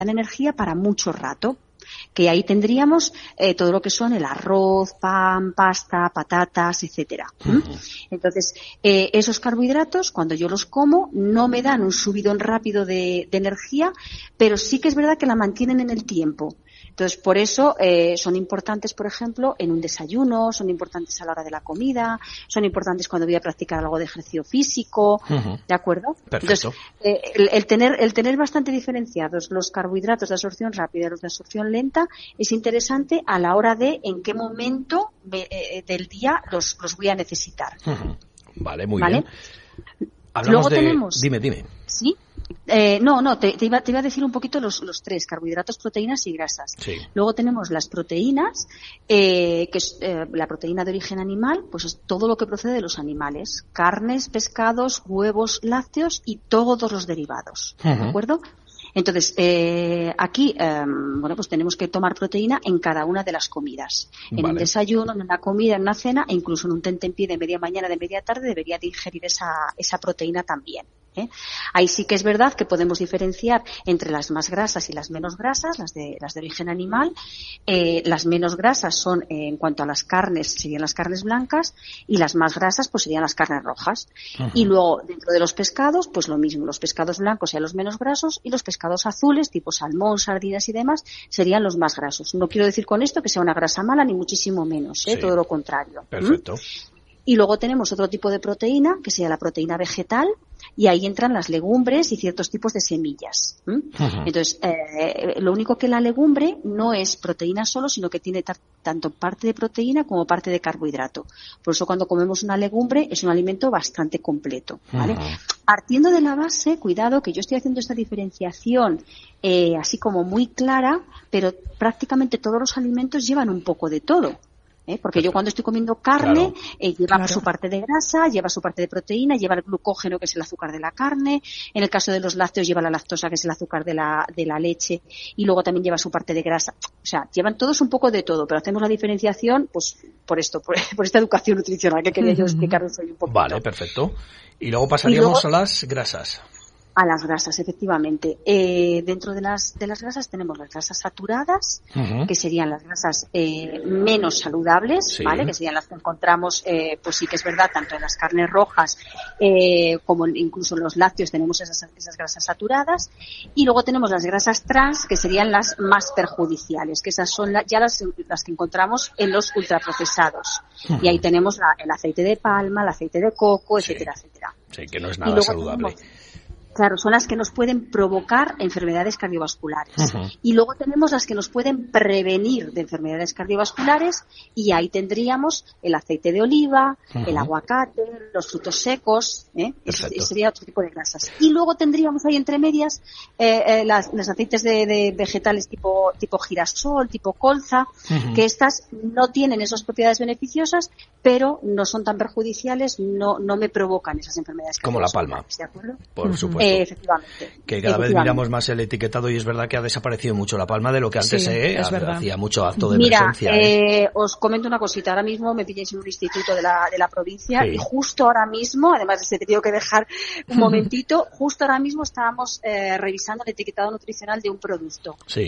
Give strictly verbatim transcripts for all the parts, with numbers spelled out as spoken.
energía para mucho rato. Que ahí tendríamos eh, todo lo que son el arroz, pan, pasta, patatas, etcétera. ¿Mm? Entonces, eh, esos carbohidratos, cuando yo los como, no me dan un subidón rápido de, de energía, pero sí que es verdad que la mantienen en el tiempo. Entonces, por eso eh, son importantes, por ejemplo, en un desayuno, son importantes a la hora de la comida, son importantes cuando voy a practicar algo de ejercicio físico, uh-huh. ¿De acuerdo? Perfecto. Entonces, eh, el, el tener el tener bastante diferenciados los carbohidratos de absorción rápida y los de absorción lenta es interesante a la hora de en qué momento me, eh, del día los, los voy a necesitar. Uh-huh. Vale, muy ¿Vale? bien. Hablamos Luego de... tenemos... Dime, dime. ¿Sí? Eh, no, no, te, te, iba, te iba a decir un poquito los, los tres, carbohidratos, proteínas y grasas. Sí. Luego tenemos las proteínas, eh, que es eh, la proteína de origen animal, pues es todo lo que procede de los animales. Carnes, pescados, huevos, lácteos y todos los derivados. Uh-huh. ¿De acuerdo? Entonces, eh, aquí, eh, bueno, pues tenemos que tomar proteína en cada una de las comidas. En vale. un desayuno, en una comida, en una cena, e incluso en un tentempié de media mañana, de media tarde, debería de ingerir esa, esa proteína también. ¿Eh? Ahí sí que es verdad que podemos diferenciar entre las más grasas y las menos grasas, las de, las de origen animal. Eh, las menos grasas son, eh, en cuanto a las carnes, serían las carnes blancas, y las más grasas, pues serían las carnes rojas. Uh-huh. Y luego, dentro de los pescados, pues lo mismo, los pescados blancos serían los menos grasos, y los pescados azules, tipo salmón, sardinas y demás, serían los más grasos. No quiero decir con esto que sea una grasa mala, ni muchísimo menos, ¿eh? Sí. Todo lo contrario. Perfecto. ¿Mm? Y luego tenemos otro tipo de proteína, que sería la proteína vegetal, y ahí entran las legumbres y ciertos tipos de semillas. ¿Mm? Uh-huh. Entonces, eh, lo único que la legumbre no es proteína solo, sino que tiene t- tanto parte de proteína como parte de carbohidrato. Por eso cuando comemos una legumbre es un alimento bastante completo, ¿vale? Uh-huh. Partiendo de la base, cuidado, que yo estoy haciendo esta diferenciación eh, así como muy clara, pero prácticamente todos los alimentos llevan un poco de todo. ¿Eh? Porque yo cuando estoy comiendo carne, claro, eh, lleva claro. su parte de grasa, lleva su parte de proteína, lleva el glucógeno, que es el azúcar de la carne. En el caso de los lácteos lleva la lactosa, que es el azúcar de la, de la leche, y luego también lleva su parte de grasa. O sea, llevan todos un poco de todo, pero hacemos la diferenciación, pues, por esto, por, por esta educación nutricional que quería yo explicaros hoy un poquito. Vale, perfecto. Y luego pasaríamos y luego, a las grasas. A las grasas, efectivamente. Eh, dentro de las de las grasas tenemos las grasas saturadas, uh-huh. que serían las grasas eh, menos saludables, sí. ¿vale? Que serían las que encontramos, eh, pues sí que es verdad, tanto en las carnes rojas eh, como incluso en los lácteos tenemos esas, esas grasas saturadas. Y luego tenemos las grasas trans, que serían las más perjudiciales, que esas son la, ya las, las que encontramos en los ultraprocesados. Uh-huh. Y ahí tenemos la, el aceite de palma, el aceite de coco, etcétera, sí. etcétera. Sí, que no es nada saludable. Tenemos, Claro, son las que nos pueden provocar enfermedades cardiovasculares. Uh-huh. Y luego tenemos las que nos pueden prevenir de enfermedades cardiovasculares, y ahí tendríamos el aceite de oliva, uh-huh. el aguacate, los frutos secos, ¿eh? Ese, ese sería otro tipo de grasas. Y luego tendríamos ahí entre medias eh, eh, las, los aceites de, de vegetales tipo, tipo girasol, tipo colza, uh-huh. que estas no tienen esas propiedades beneficiosas, pero no son tan perjudiciales, no, no me provocan esas enfermedades cardiovasculares. Como la palma. ¿De acuerdo? Por supuesto. Eh, efectivamente. Que cada vez miramos más el etiquetado y es verdad que ha desaparecido mucho la palma de lo que antes sí, eh, es verdad. hacía mucho acto de Mira, presencia. Eh, eh. os comento una cosita. Ahora mismo me pilláis en un instituto de la, de la provincia, sí. y justo ahora mismo, además de he tenido que dejar un momentito, justo ahora mismo estábamos eh, revisando el etiquetado nutricional de un producto. Sí.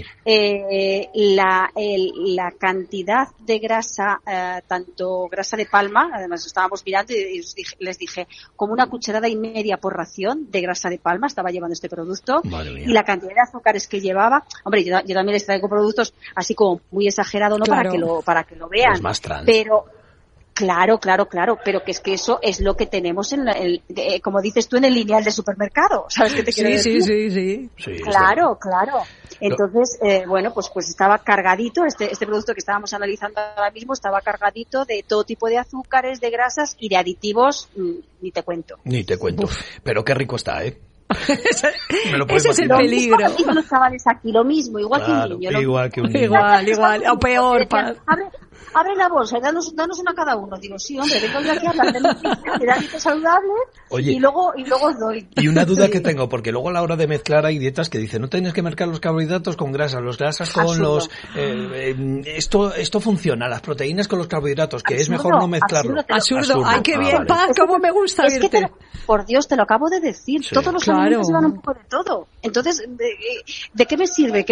Eh, la, el, la cantidad de grasa, eh, tanto grasa de palma, además estábamos mirando y, y os dije, les dije, como una cucharada y media por ración de grasa de palma estaba llevando este producto, y la cantidad de azúcares que llevaba. Hombre, yo, yo también les traigo productos así como muy exagerado, ¿no? Claro. Para que lo, para que lo vean. Pues más trans. Pero, claro, claro, claro, pero que es que eso es lo que tenemos en el, eh, como dices tú, en el lineal de supermercado. ¿Sabes qué te quiero sí, decir? Sí, sí, sí. sí claro, claro. Entonces, eh, bueno, pues, pues estaba cargadito, este, este producto que estábamos analizando ahora mismo estaba cargadito de todo tipo de azúcares, de grasas y de aditivos, mmm, ni te cuento. Ni te cuento. Uf. Pero qué rico está, ¿eh? Me lo Ese es el peligro. Lo mismo los chavales aquí, lo mismo, igual claro, que un niño. Igual que un niño. Igual, igual, o peor. Decían, abre, abre la bolsa y danos, danos una cada uno. Digo, sí, hombre, vengo yo aquí a hablar de nutrición, de hábitos saludables. Oye, y luego y luego os doy. Y una duda que tengo, porque luego a la hora de mezclar hay dietas que dicen, no tienes que mezclar los carbohidratos con grasas, los grasas con Absurdo. los... Eh, eh, esto esto funciona, las proteínas con los carbohidratos, que Absurdo, es mejor no mezclarlo. absurdo, Absurdo. Absurdo. Ay, qué Ah, bien, vale. Paz, cómo me gusta Es que verte. te lo- por Dios, te lo acabo de decir. Sí. Todos los Claro. alimentos llevan un poco de todo. Entonces, ¿de, de qué me sirve?